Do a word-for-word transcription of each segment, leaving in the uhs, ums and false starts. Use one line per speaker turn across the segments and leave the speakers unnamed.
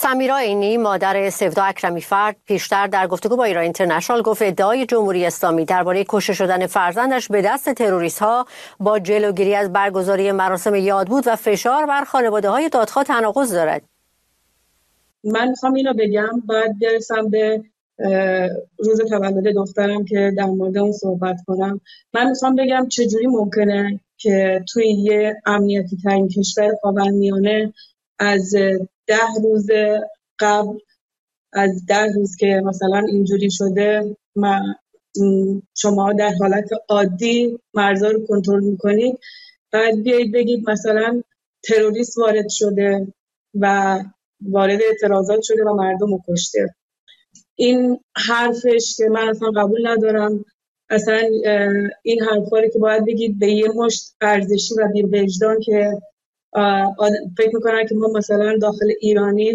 سمیرا عینی مادر سودا اکرمی فرد پیشتر در گفتگو با ایران اینترنشنال گفت ادعای جمهوری اسلامی درباره کشته شدن فرزندش به دست تروریست‌ها با جلوگیری از برگزاری مراسم یادبود و فشار بر خانواده‌های دادخواه تناقض دارد.
من میخوام اینو بگم بعد برسم به روز تولد دخترم که در مورد اون صحبت کنم. من میخوام بگم چجوری ممکنه که توی یه امنیتی ترین کشور خاورمیانه از ده روز قبل از ده روز که مثلا اینجوری شده شما در حالت عادی مرزا رو کنترل میکنید، بعد بیایید بگید مثلا تروریست وارد شده و وارد اعتراضات شده و مردم رو کشته. این حرفش که من اصلا قبول ندارم. اصلا این حرفا رو که باید بگید به یه مشت ارزشی و بی وجدان که فکر میکنن که ما مثلا داخل ایرانی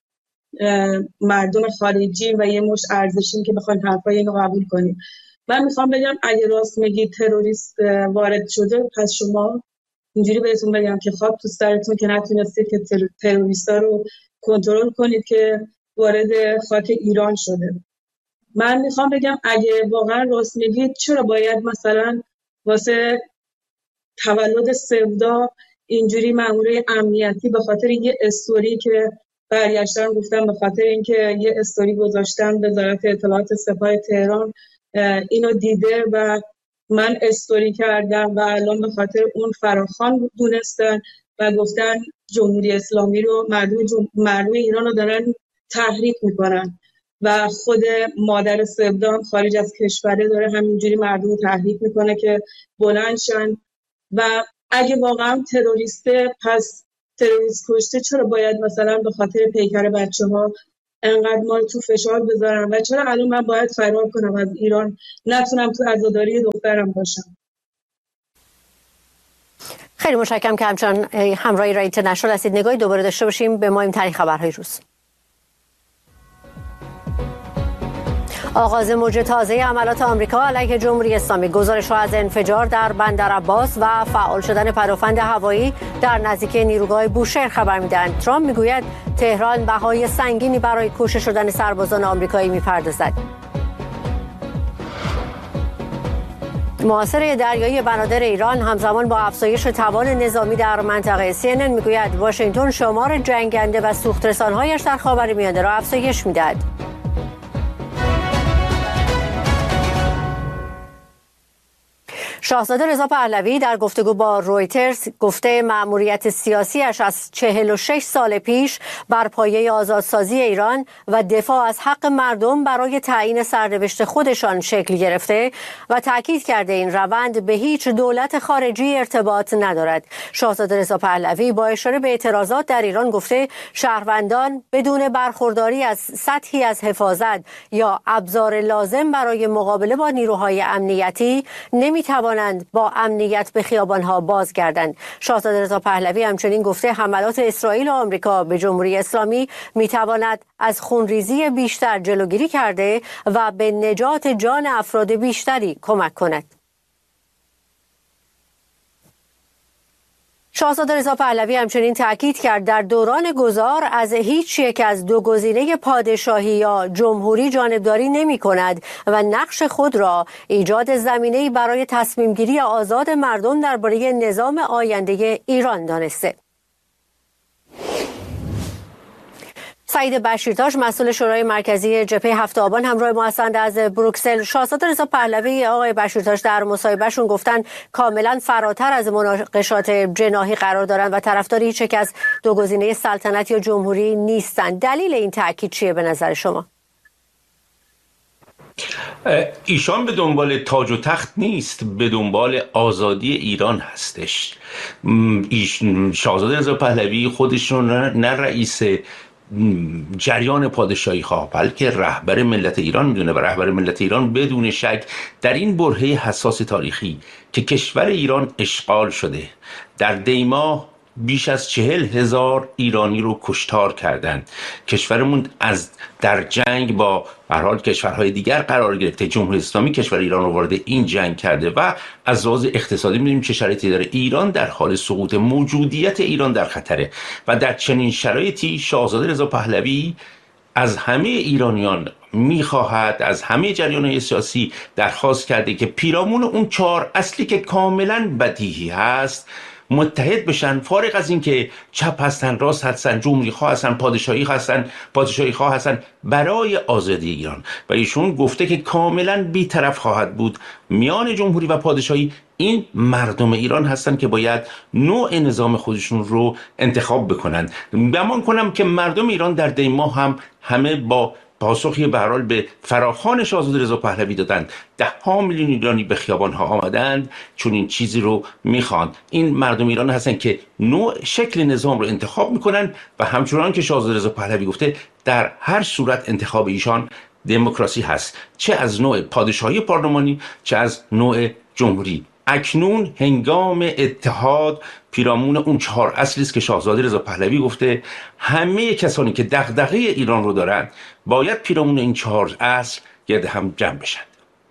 مردم خارجی و یه مشت ارزشیم که بخواین حرفای اینو قبول کنیم. من میخوام بگم اگه راست میگید تروریست وارد شده، پس شما اینجوری بهتون بگم که خواب تو سرتون که نتونستید که تروریستا رو کنترل کنید که وارد خاک ایران شده. من میخوام بگم اگه واقعا راست میگید چرا باید مثلا واسه تولد سودا اینجوری مامورای امنیتی به خاطر یه استوری که برگشتن گفتن به خاطر اینکه یه استوری گذاشتن وزارت اطلاعات سپاه تهران اینو دیده و من استوری کردم و الان به خاطر اون فراخوان دونستن و گفتن جمهوری اسلامی رو مردم, جم... مردم ایران رو دارن تحریک میکنن و خود مادر سودا خارج از کشوره داره همینجوری مردم رو تحریک میکنه که بلند شن. و اگه واقعا تروریسته، پس تروریست کشته چرا باید مثلا به خاطر پیکر بچه ها انقدر ما تو فشار بذارن و چرا الان من باید فرار کنم از ایران نتونم تو عزاداری دخترم باشم؟
خیلی متشکرم که همچنان همراه ایران اینترنشنال هستید. نگاهی دوباره داشته باشیم به مهمترین خبرهای روز. آغاز موج تازه حملات آمریکا علیه جمهوری اسلامی، گزارش‌ها از انفجار در بندر عباس و فعال شدن پدافند هوایی در نزدیک نیروگاه بوشهر خبر می‌دهند. ترامپ می‌گوید تهران بهای سنگینی برای کشته شدن سربازان آمریکایی می‌پردازد. محاصره دریایی بنادر ایران همزمان با افزایش توان نظامی در منطقه. سی ان ان می‌گوید واشنگتن شمار جنگنده و سوخت‌رسان‌هایش در خاورمیانه را افزایش می‌دهد. شاهزاده رضا پهلوی در گفتگو با رویترز گفته مأموریت سیاسیش از چهل و شش سال پیش بر پایه آزادسازی ایران و دفاع از حق مردم برای تعیین سرنوشت خودشان شکل گرفته و تاکید کرده این روند به هیچ دولت خارجی ارتباط ندارد. شاهزاده رضا پهلوی با اشاره به اعتراضات در ایران گفته شهروندان بدون برخورداری از سطحی از حفاظت یا ابزار لازم برای مقابله با نیروهای امنیتی نمی‌توانند با امنیت به خیابان‌ها بازگردند. شاهزاده رضا پهلوی همچنین گفته حملات اسرائیل و آمریکا به جمهوری اسلامی می‌تواند از خونریزی بیشتر جلوگیری کرده و به نجات جان افراد بیشتری کمک کند. شاهزاده رضا پهلوی همچنین تاکید کرد در دوران گذار از هیچ یک از دو گزینه پادشاهی یا جمهوری جانبداری نمی کند و نقش خود را ایجاد زمینه‌ای برای تصمیم گیری آزاد مردم درباره نظام آینده ایران دانسته. سعید بشیرتاش مسئول شورای مرکزی جبهه هفت آبان همراه ما هستند از بروکسل. شاهزاده رضا پهلوی آقای بشیرتاش در مصاحبهشون گفتن کاملا فراتر از مناقشات جناحی قرار دارن و طرفدار هیچ یک از دو گزینه سلطنت یا جمهوری نیستند. دلیل این تاکید چیه به نظر شما؟
ایشان به دنبال تاج و تخت نیست، به دنبال آزادی ایران هستش. شاهزاده رضا پهلوی خودشون نه رئیس جریان پادشاهی خواه بلکه رهبر ملت ایران میدونه و رهبر ملت ایران بدون شک در این برهه حساس تاریخی که کشور ایران اشغال شده در دیماه بیش از چهل هزار ایرانی رو کشتار کردند. کشورمون از در جنگ با به هر حال کشورهای دیگر قرار گرفته. جمهوری اسلامی کشور ایران رو وارد این جنگ کرده و از لحاظ اقتصادی می‌بینیم چه شرایطی داره. ایران در حال سقوط، موجودیت ایران در خطره و در چنین شرایطی شاهزاده رضا پهلوی از همه ایرانیان میخواهد، از همه جریان‌های سیاسی درخواست کرده که پیرامون اون چهار اصلی که کاملا بدیهی هست متحد بشن، فارغ از این که چپ هستن، راست هستن، جمهوری خواه هستن، پادشاهی هستن، پادشاهی خواه هستن، برای آزادی ایران. و ایشون گفته که کاملا بی‌طرف خواهد بود میان جمهوری و پادشاهی. این مردم ایران هستن که باید نوع نظام خودشون رو انتخاب بکنن. گمان کنم که مردم ایران در دی ماه هم همه با پاسخی به هر حال به فراخوان شاهزاده رضا پهلوی دادند. ده ها میلیون ایرانی به خیابان ها آمدند چون این چیزی رو میخوان. این مردم ایران هستن که نوع شکل نظام رو انتخاب میکنن و همچنان که شاهزاده رضا پهلوی گفته در هر صورت انتخاب ایشان دموکراسی هست، چه از نوع پادشاهی پارلمانی چه از نوع جمهوری. اکنون هنگام اتحاد پیرامون اون چهار اصلی است که شاهزاده رضا پهلوی گفته همه کسانی که دغدغه ایران رو دارن باید پیرامون این چهار اصل گرد هم جمع بشن.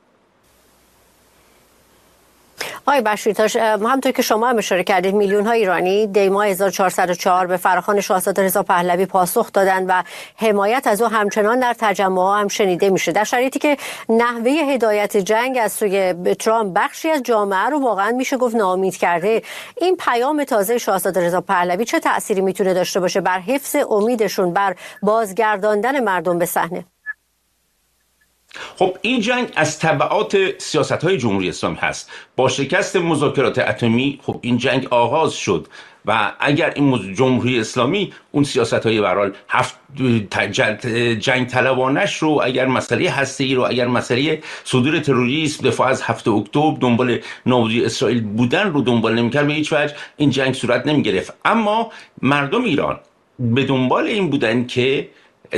آقای بشیرتاش، همونطور که شما هم اشاره کردید میلیون ها ایرانی دی ماه هزار و چهارصد و چهار به فراخوان شاهزاده رضا پهلوی پاسخ دادند و حمایت از او همچنان در تجمع ها هم شنیده میشه، در شرایطی که نحوه هدایت جنگ از سوی ترامپ بخشی از جامعه رو واقعا میشه گفت ناامید کرده. این پیام تازه شاهزاده رضا پهلوی چه تأثیری میتونه داشته باشه بر حفظ امیدشون، بر بازگرداندن مردم به صحنه؟
خب این جنگ از تبعات سیاست‌های جمهوری اسلامی هست. با شکست مذاکرات اتمی خب این جنگ آغاز شد و اگر این جمهوری اسلامی اون سیاست‌های به هر حال هفت جنگ طلبانش رو، اگر مسئله هسته‌ای رو، اگر مسئله صدور تروریسم، دفاع از هفتم اکتبر، دنبال نابودی اسرائیل بودن رو دنبال نمی‌کرد، به هیچ وجه این جنگ صورت نمی‌گرفت. اما مردم ایران به دنبال این بودن که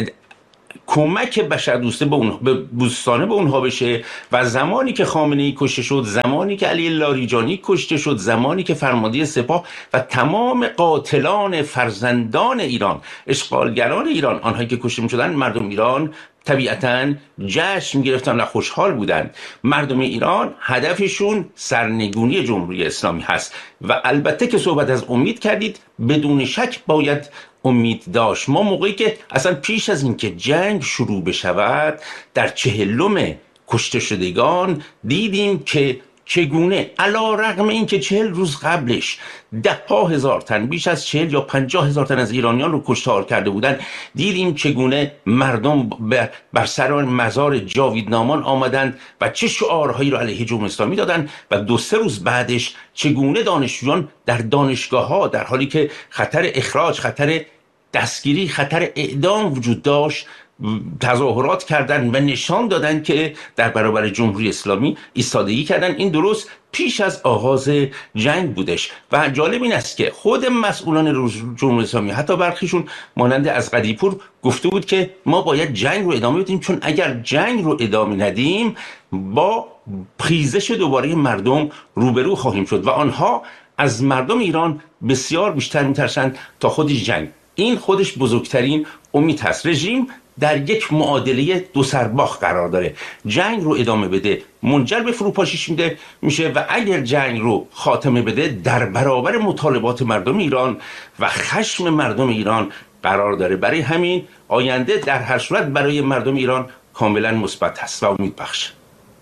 کمک بشردوسته به اون به دوستانه به اونها بشه و زمانی که خامنه‌ای کشته شد، زمانی که علی لاریجانی کشته شد، زمانی که فرمانده سپاه و تمام قاتلان فرزندان ایران، اشغالگران ایران، آنهایی که کشته می‌شدند، مردم ایران طبیعتاً جشن گرفتن و خوشحال بودند. مردم ایران هدفشون سرنگونی جمهوری اسلامی هست و البته که صحبت از امید کردید، بدون شک باید امید داشت. ما موقعی که اصلا پیش از اینکه جنگ شروع بشود در چهلم کشته شدگان دیدیم که چگونه علی رغم اینکه چهل روز قبلش ده ها هزار تن، بیش از چهل یا پنجاه هزار تن از ایرانیان رو کشتار کرده بودن، دیدیم چگونه مردم بر سر مزار جاوید نامان آمدند و چه شعارهایی رو علیه جمهوری اسلامی دادن و دو سه روز بعدش چگونه دانشجویان در دانشگاه ها در حالی که خطر اخراج، خطر دستگیری، خطر اعدام وجود داشت تظاهرات کردن و نشان دادن که در برابر جمهوری اسلامی ایستادگی کردن. این درست پیش از آغاز جنگ بودش و جالب این است که خود مسئولان جمهوری اسلامی، حتی برخیشون مانند از قدیپور، گفته بود که ما باید جنگ رو ادامه بدیم، چون اگر جنگ رو ادامه ندیم با خیزش دوباره مردم روبرو خواهیم شد و آنها از مردم ایران بسیار بیشتر میترسند تا خود جنگ. این خودش بزرگترین امید هست. رژیم در یک معادله دو سرباخ قرار داره. جنگ رو ادامه بده منجر به فروپاشیش میده میشه و اگر جنگ رو خاتمه بده در برابر مطالبات مردم ایران و خشم مردم ایران قرار داره. برای همین آینده در هر صورت برای مردم ایران کاملا مثبت هست و امیدبخش.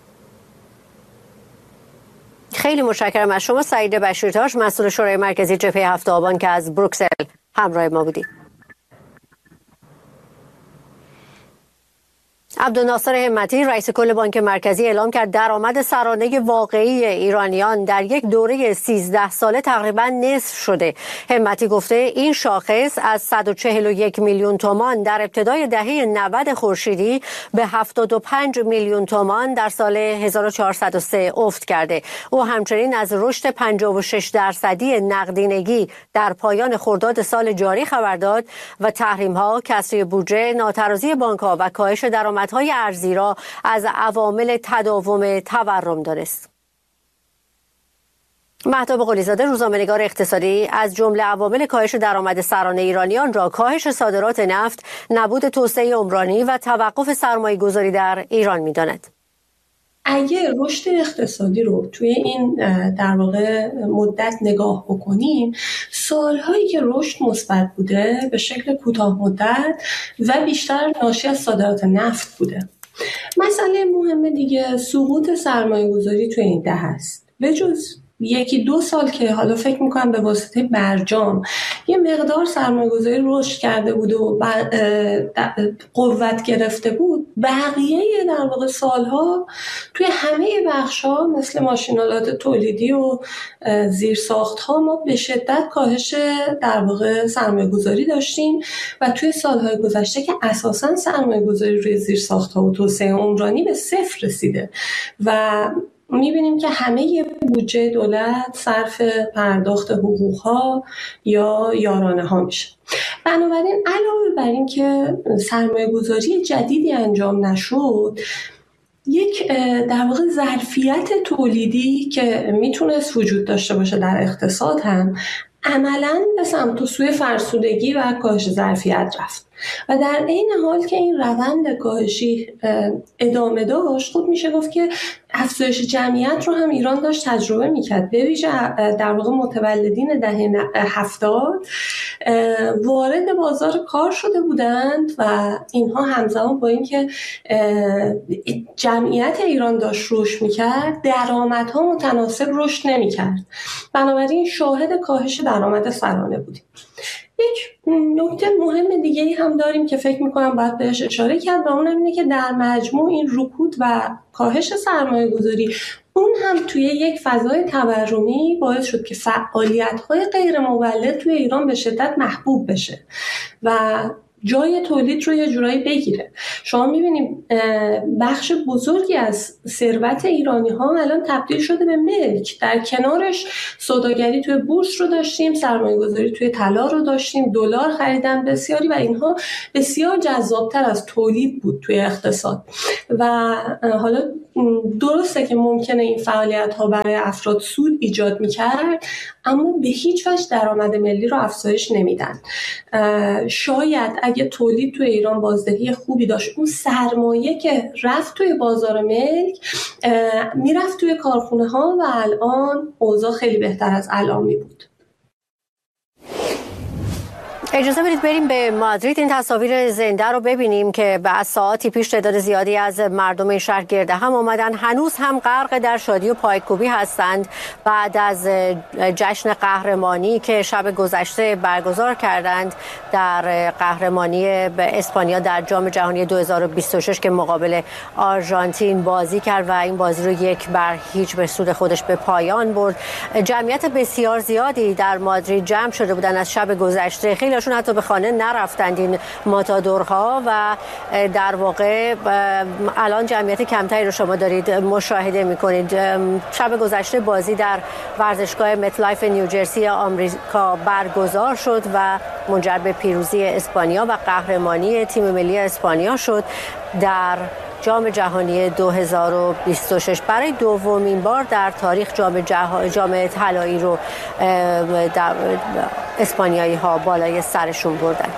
خیلی متشکرم از شما سعید بشیرتاش، مسئول شورای مرکزی جبهه هفت آبان که از بروکسل همراه ما بودید. عبدالناصر همتی رئیس کل بانک مرکزی اعلام کرد درآمد سرانه واقعی ایرانیان در یک دوره سیزده ساله تقریبا نصف شده. همتی گفته این شاخص از صد و چهل و یک میلیون تومان در ابتدای دهه نود خورشیدی به هفتاد و پنج میلیون تومان در سال هزار و چهارصد و سه افت کرده. او همچنین از رشد پنجاه و شش درصدی نقدینگی در پایان خرداد سال جاری خبر داد و تحریم‌ها، کسری بودجه، ناترازی بانک‌ها و کاهش درآمد های ارزی را از عوامل تداوم تورم دانست. مهتاب قلیزاده، روزنامه‌نگار اقتصادی، از جمله عوامل کاهش درآمد سرانه ایرانیان را کاهش صادرات نفت، نبود توسعه عمرانی و توقف سرمایه‌گذاری در ایران می‌داند.
اگه رشد اقتصادی رو توی این در واقع مدت نگاه بکنیم، سالهایی که رشد مثبت بوده به شکل کوتاه مدت و بیشتر ناشی از صادرات نفت بوده. مسئله مهم دیگه سقوط سرمایه‌گذاری توی این دهه است. به جز یکی دو سال که حالا فکر میکنم به واسطه برجام یه مقدار سرمایه‌گذاری رشد کرده بود و قوت گرفته بود، بقیه در واقع سالها توی همه بخش‌ها مثل ماشینالات تولیدی و زیرساخت‌ها ما به شدت کاهش در واقع سرمایه‌گذاری داشتیم و توی سالهای گذشته که اساساً سرمایه‌گذاری روی زیرساخت‌ها و توسعه عمرانی به صفر رسیده و می‌بینیم که همه بودجه دولت صرف پرداخت حقوق‌ها یا یارانه‌ها میشه. بنابراین علاوه بر این که سرمایه‌گذاری جدیدی انجام نشد، یک در واقع ظرفیت تولیدی که میتونست وجود داشته باشه در اقتصاد هم عملاً به سمت و سوی فرسودگی و کاهش ظرفیت رفت و در عین حال که این روند کاهشی ادامه داشت، خود میشه گفت که افزایش جمعیت رو هم ایران داشت تجربه میکرد. به ویژه در واقع متولدین دهه هفتاد وارد بازار کار شده بودند و اینها همزمان با اینکه جمعیت ایران داشت رشد میکرد، درآمدها متناسب رشد نمیکرد. بنابراین شاهد کاهش درآمد سرانه بودیم. یک نکته مهم دیگه هم داریم که فکر میکنم باید بهش اشاره کرد و اون هم اینه که در مجموع این رکود و کاهش سرمایه گذاری اون هم توی یک فضای تورمی باعث شد که فعالیت‌های غیر مولد توی ایران به شدت محبوب بشه و جای تولید رو یه جورایی بگیره. شما می‌بینید بخش بزرگی از ثروت ایرانی‌ها الان تبدیل شده به ملک. در کنارش سوداگری توی بورس رو داشتیم، سرمایه‌گذاری توی طلا رو داشتیم، دلار خریدن بسیاری و اینها بسیار جذاب‌تر از تولید بود توی اقتصاد. و حالا درسته که ممکنه این فعالیت‌ها برای افراد سود ایجاد می‌کرد، اما به هیچ وجه درآمد ملی رو افزایش نمیدن. شاید اگه تولید توی ایران بازدهی خوبی داشت، اون سرمایه که رفت توی بازار ملک میرفت توی کارخونه ها و الان اوضاع خیلی بهتر از الان می بود.
اجازه بدید بریم به مادرید، این تصاویر زنده رو ببینیم که بعد ساعتی پیش تعداد زیادی از مردم این شهر گرد هم آمدن. هنوز هم غرق در شادی و پایکوبی هستند بعد از جشن قهرمانی که شب گذشته برگزار کردند در قهرمانی به اسپانیا در جام جهانی دو هزار و بیست و شش که مقابل آرژانتین بازی کرد و این بازی رو یک بر هیچ به سود خودش به پایان برد. جمعیت بسیار زیادی در مادرید جمع شده بودند از شب گذشته. خیلی شون حتی به خانه نرفتند این ماتادورها و در واقع الان جمعیت کمتری رو شما دارید مشاهده میکنید. شب گذشته بازی در ورزشگاه متلایف نیوجرسی آمریکا برگزار شد و منجر به پیروزی اسپانیا و قهرمانی تیم ملی اسپانیا شد در جام جهانی دو هزار و بیست و شش. برای دومین بار در تاریخ جام جهانی جام طلایی رو در اسپانیایی ها بالای سرشون بردن.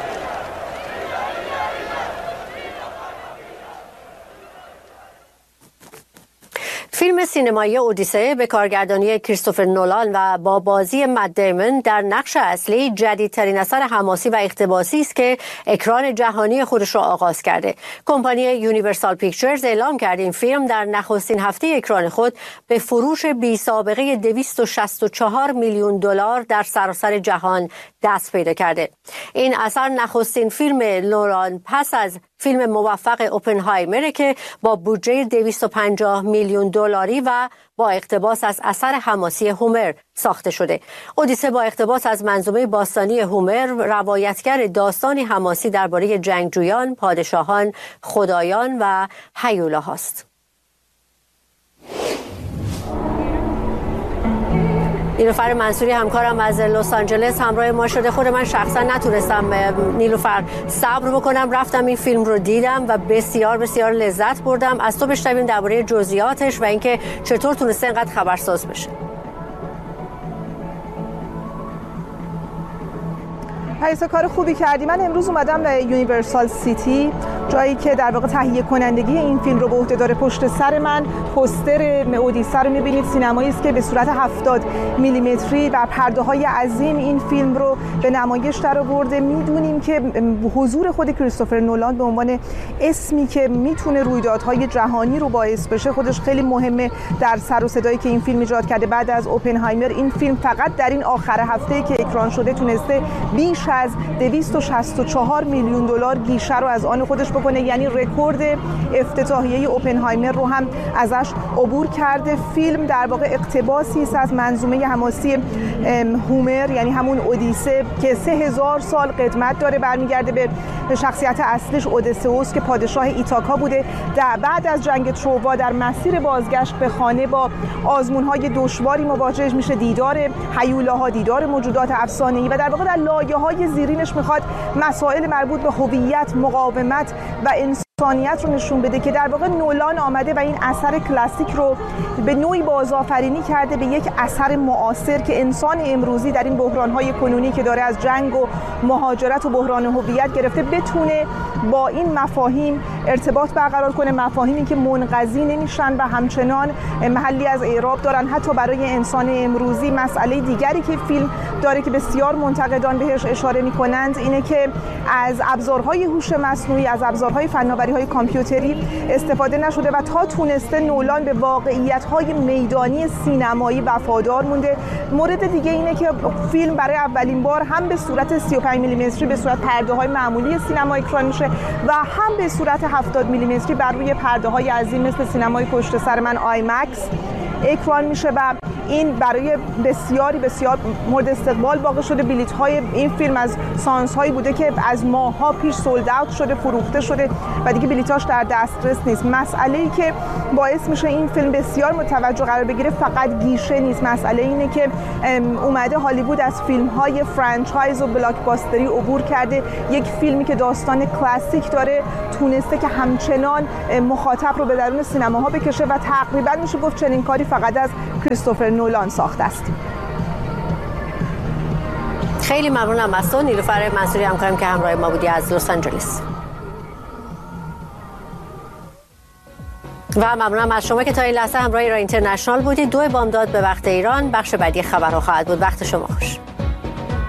فیلم سینمایی اودیسه به کارگردانی کریستوفر نولان و با بازی مت دیمون در نقش اصلی جدیدترین اثر حماسی و اقتباسی است که اکران جهانی خودش را آغاز کرده. کمپانی یونیورسال پیکچرز اعلام کرد این فیلم در نخستین هفته اکران خود به فروش بی سابقه دویست و شصت و چهار میلیون دلار در سراسر جهان دست پیدا کرده. این اثر نخستین فیلم نولان پس از فیلم موفق اوپنهایمر که با بودجه دویست و پنجاه میلیون دلاری و با اقتباس از اثر حماسی هومر ساخته شده. اودیسه با اقتباس از منظومه باستانی هومر روایتگر داستانی حماسی درباره جنگجویان، پادشاهان، خدایان و هیولاهاست. نیلوفر منصوری همکارم از لس آنجلس همراه ما شده. خود من شخصا نتونستم نیلوفر صبر بکنم، رفتم این فیلم رو دیدم و بسیار بسیار لذت بردم. از تو بشنویم درباره جزئیاتش و اینکه چطور تونسته اینقدر خبرساز بشه.
عیسی کار خوبی کردی. من امروز اومدم به یونیورسال سیتی، جایی که در واقع تهیه کنندگی این فیلم رو به عهده داره. پشت سر من پوستر اودیسه رو می‌بینید، سینمایی است که به صورت هفتاد میلیمتری بر پرده‌های عظیم این فیلم رو به نمایش درآورده. می‌دونیم که حضور خود کریستوفر نولان به عنوان اسمی که میتونه رویدادهای جهانی رو باعث بشه خودش خیلی مهمه در سر و صدایی که این فیلم ایجاد کرده. بعد از اوپنهایمر این فیلم فقط در این آخر هفته که اکران شده تونسته بیش از دویست و شصت و چهار میلیون دلار گیشه رو از آن خودش بکنه، یعنی رکورد افتتاحیه اوپنهایمر رو هم ازش عبور کرده. فیلم در واقع اقتباسی است از منظومه حماسی هومر، یعنی همون اودیسه که سه هزار سال قدمت داره، برمیگرده به شخصیت اصلیش اودیسئوس که پادشاه ایتاکا بوده. در بعد از جنگ تروا در مسیر بازگشت به خانه با آزمون‌های دشواری مواجه میشه، دیدار هیولاها، دیدار موجودات افسانه‌ای و در واقع در لایه‌های زیرینش میخواد مسائل مربوط به هویت، مقاومت و انسانیت رو نشون بده که در واقع نولان آمده و این اثر کلاسیک رو به نوعی بازآفرینی کرده به یک اثر معاصر که انسان امروزی در این بحران‌های کنونی که داره از جنگ و مهاجرت و بحران هویت گرفته بتونه با این مفاهیم ارتباط برقرار کنه، مفاهیمی که منقضی نمیشن و همچنان محلی از اعراب دارن حتی برای انسان امروزی. مسئله دیگری که فیلم داره که بسیار منتقدان بهش اشاره می‌کنند اینه که از ابزارهای هوش مصنوعی، از ابزارهای فناوری‌های کامپیوتری استفاده نشده و تا تونسته نولان به واقعیت‌های میدانی سینمایی وفادار مونده. مورد دیگه اینه که فیلم برای اولین بار هم به صورت سی و پنج میلیمتری به صورت پرده‌های معمولی سینما اکران میشه و هم به صورت هفتاد میلیمتری بر روی پرده‌های عظیم مثل سینمای پشت سر من آی مکس اکران میشه و این برای بسیاری بسیار مورد استقبال واقع شده. بلیط‌های این فیلم از سانس‌هایی بوده که از ماه‌ها پیش سولد اوت شده، فروخته شده و دیگه بلیطاش در دسترس نیست. مسئله‌ای که باعث میشه این فیلم بسیار متوجه قرار بگیره فقط گیشه نیست، مسئله اینه که اومده هالیوود از فیلم‌های فرانچایز و بلاکباستری عبور کرده، یک فیلمی که داستان کلاسیک داره تونسته که همچنان مخاطب رو به درون سینماها بکشه و تقریبا میشه گفت چنین کاری فقط از کریستوفر نولان ساخته است.
خیلی ممنونم از تو نیلوفر منصوری، همکارم که همراه ما بودی از لس آنجلس. و ممنونم از شما که تا این لحظه همراه ایران اینترنشنال بودید. دو بامداد به وقت ایران بخش بعدی خبرها خواهد بود. وقت شما خوش.